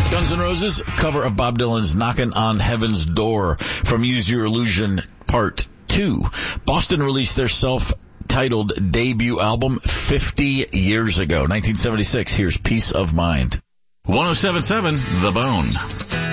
Guns N' Roses, cover of Bob Dylan's Knockin' on Heaven's Door from Use Your Illusion Part 2. Boston released their self-titled debut album 50 years ago, 1976. Here's Peace of Mind. 107.7 The Bone.